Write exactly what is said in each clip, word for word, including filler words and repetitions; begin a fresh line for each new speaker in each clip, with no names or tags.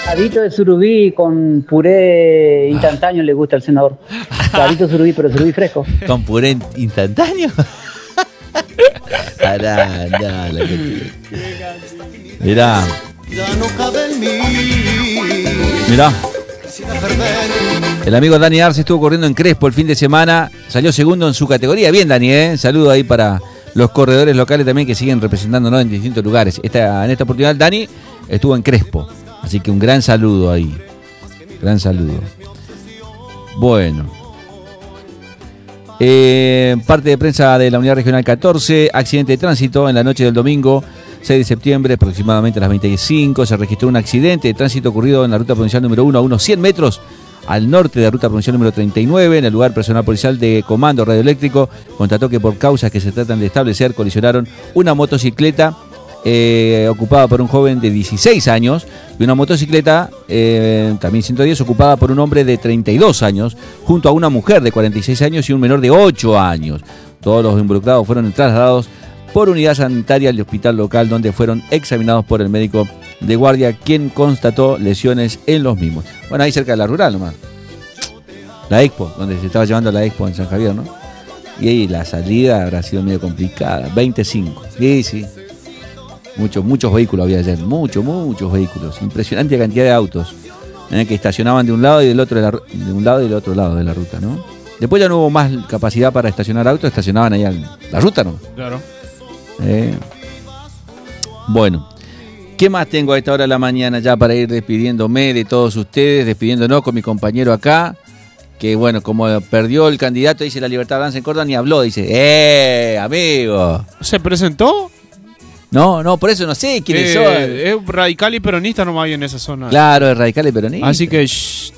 Adito de surubí con puré instantáneo le gusta al senador. Adito de surubí, pero surubí fresco.
¿Con puré instantáneo? Pará, no, lo que te... Mirá. Mirá. El amigo Dani Arce estuvo corriendo en Crespo el fin de semana. Salió segundo en su categoría. Bien, Dani, ¿eh? Saludo ahí para los corredores locales también que siguen representándonos en distintos lugares. Esta, en esta oportunidad, Dani estuvo en Crespo. Así que un gran saludo ahí. Gran saludo. Bueno. Eh, parte de prensa de la Unidad Regional catorce. Accidente de tránsito en la noche del domingo seis de septiembre, aproximadamente a las veinticinco. Se registró un accidente de tránsito ocurrido en la ruta provincial número uno, a unos cien metros al norte de la ruta provincial número treinta y nueve. En el lugar, personal policial de comando radioeléctrico constató que por causas que se tratan de establecer colisionaron una motocicleta eh, ocupada por un joven de dieciséis años y una motocicleta, eh, también ciento diez, ocupada por un hombre de treinta y dos años, junto a una mujer de cuarenta y seis años y un menor de ocho años. Todos los involucrados fueron trasladados por unidad sanitaria al hospital local, donde fueron examinados por el médico de guardia, quien constató lesiones en los mismos. Bueno, ahí cerca de la rural nomás. La Expo, donde se estaba llevando la Expo en San Javier, ¿no? Y ahí la salida habrá sido medio complicada. veinticinco. Sí, sí. Muchos, muchos vehículos había ayer. Muchos, muchos vehículos. Impresionante cantidad de autos, ¿eh? Que estacionaban de un lado y del otro de, la, de un lado y del otro lado de la ruta, ¿no? Después ya no hubo más capacidad para estacionar autos, estacionaban ahí en la ruta, ¿no?
Claro.
Eh. Bueno, ¿qué más tengo a esta hora de la mañana ya para ir despidiéndome de todos ustedes, despidiéndonos con mi compañero acá, que bueno, como perdió el candidato, dice La Libertad Avanza en Córdoba, ni habló, dice, ¡eh, amigo!
¿Se presentó?
No, no, por eso no sé quiénes son.
Eh, es radical y peronista nomás hay en esa zona.
Claro, es radical y peronista.
Así que, shh.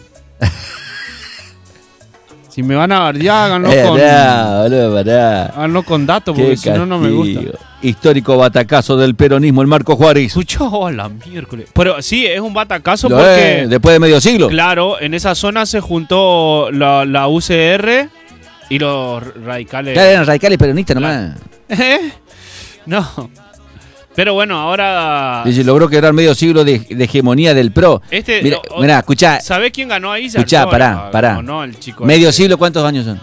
Si me van a bardear, háganlo
eh,
con...
No, boludo, pará.
Háganlo con datos, porque si no, no me gusta.
Histórico batacazo del peronismo, el Marco Juárez.
Escuchó a la miércoles. Pero sí, es un batacazo
Lo
porque...
Es, después de medio siglo.
Claro, en esa zona se juntó la, la U C R y los radicales...
Claro, eran radicales peronistas nomás.
¿Eh? No. Pero bueno, ahora...
Y se logró quebrar medio siglo de, de hegemonía del P R O.
Este,
Mirá,
o,
mirá, escuchá.
¿Sabés quién ganó ahí?
Escuchá, pará, pará.
No, no, el chico
medio
este.
siglo, ¿cuántos años son?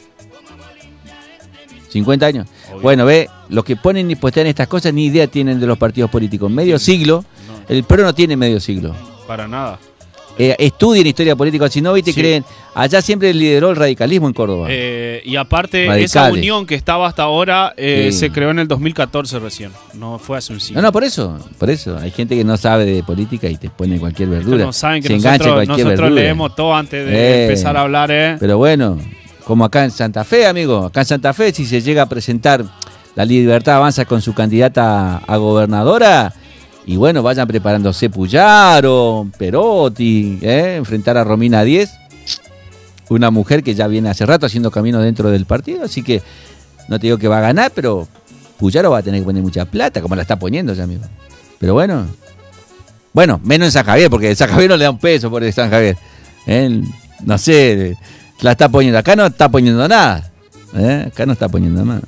¿cincuenta años? Obvio. Bueno, ve, los que ponen y postean estas cosas ni idea tienen de los partidos políticos. Medio siglo, no. El P R O no tiene medio siglo.
Para nada.
Eh, estudien historia política, si no, viste, sí. Creen, allá siempre lideró el radicalismo en Córdoba.
Eh, y aparte,
Radicales.
Esa unión que estaba hasta ahora eh,
sí.
Se creó en el dos mil catorce recién, no fue hace un siglo.
No, no, por eso, por eso. Hay gente que no sabe de política y te pone cualquier verdura.
No saben que
se
nosotros,
engancha cualquier
nosotros
verdura.
Leemos todo antes de
eh,
empezar a hablar, ¿eh?
Pero bueno, como acá en Santa Fe, amigo, acá en Santa Fe, si se llega a presentar La Libertad Avanza con su candidata a gobernadora... Y bueno, vayan preparándose Puyaro, Perotti, ¿eh? Enfrentar a Romina Díez, una mujer que ya viene hace rato haciendo camino dentro del partido, así que no te digo que va a ganar, pero Puyaro va a tener que poner mucha plata, como la está poniendo ya, amigo. Pero bueno, bueno, menos en San Javier, porque en San Javier no le da un peso por el San Javier. ¿Eh? No sé, la está poniendo, acá no está poniendo nada, ¿eh? Acá no está poniendo nada.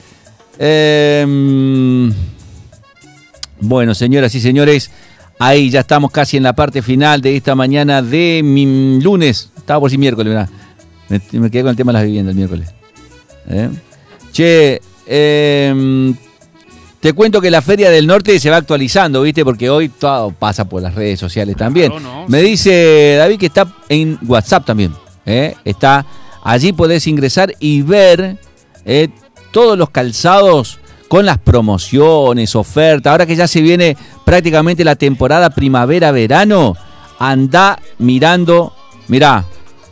Eh... Bueno, señoras y señores, ahí ya estamos casi en la parte final de esta mañana de mi lunes. Estaba por si miércoles, ¿verdad? Me, me quedé con el tema de las viviendas el miércoles. ¿Eh? Che, eh, te cuento que la Feria del Norte se va actualizando, ¿viste? Porque hoy todo pasa por las redes sociales también. Claro, no, me sí. Dice David que está en WhatsApp también. ¿eh? Está allí, podés ingresar y ver eh, todos los calzados con las promociones, ofertas. Ahora que ya se viene prácticamente la temporada primavera-verano, anda mirando, mirá.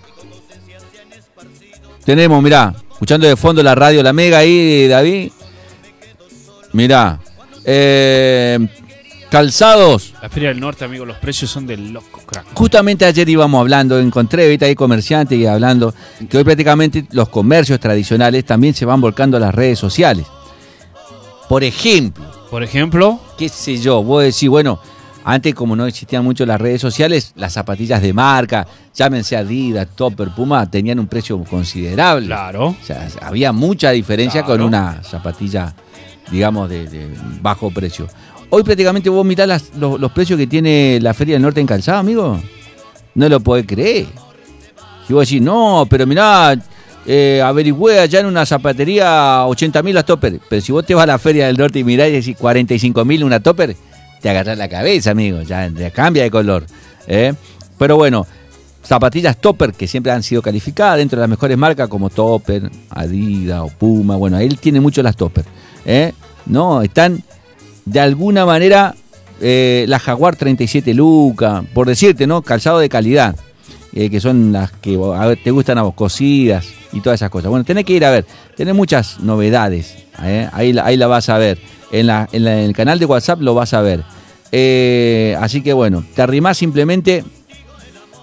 Tenemos, mirá, escuchando de fondo la radio La Mega ahí, David. Mirá. Eh, calzados.
La Feria del Norte, amigo, los precios son de loco, crack.
Justamente ayer íbamos hablando, encontré ahorita ahí comerciantes y hablando que hoy prácticamente los comercios tradicionales también se van volcando a las redes sociales. Por ejemplo.
Por ejemplo.
Qué sé yo, vos decís, bueno, antes como no existían mucho las redes sociales, las zapatillas de marca, llámense Adidas, Topper, Puma, tenían un precio considerable.
Claro.
O sea, había mucha diferencia claro. Con una zapatilla, digamos, de, de bajo precio. hoy prácticamente vos mirás las, los, los precios que tiene la Feria del Norte en calzado, amigo. No lo podés creer. Si vos decís, no, pero mirá, eh, averigüé allá en una zapatería ochenta mil las topper. Pero si vos te vas a la Feria del Norte y mirás y decís cuarenta y cinco mil una topper, te agarrás la cabeza, amigo. Ya, ya cambia de color. ¿eh? Pero bueno, zapatillas topper que siempre han sido calificadas dentro de las mejores marcas como Topper, Adidas o Puma. Bueno, él tiene mucho las topper. ¿eh? No, están de alguna manera eh, la Jaguar treinta y siete lucas, por decirte, ¿no? Calzado de calidad. Eh, que son las que a ver, te gustan a vos, cosidas y todas esas cosas. Bueno, tenés que ir a ver, tenés muchas novedades, ¿eh? ahí, ahí la vas a ver, en, la, en, la, en el canal de WhatsApp lo vas a ver. Eh, así que bueno, te arrimás simplemente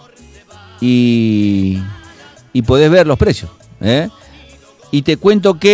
y, y podés ver los precios. ¿eh? Y te cuento que